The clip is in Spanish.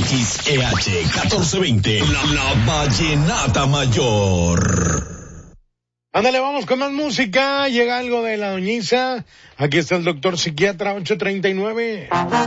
XEH 1420, la Vallenata Mayor. Ándale, vamos con más música. Llega algo de la doñiza. Aquí está el doctor psiquiatra 839.